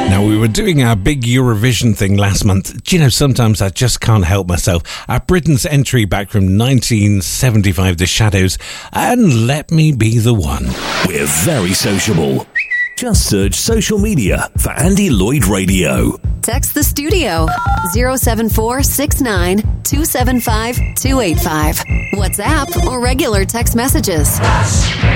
Now, we were doing our big Eurovision thing last month. Do you know, sometimes I just can't help myself. Our Britain's entry back from 1975, The Shadows, and Let Me Be the One. We're very sociable. Just search social media for Andy Lloyd Radio. Text the studio 07469 275 285. WhatsApp or regular text messages.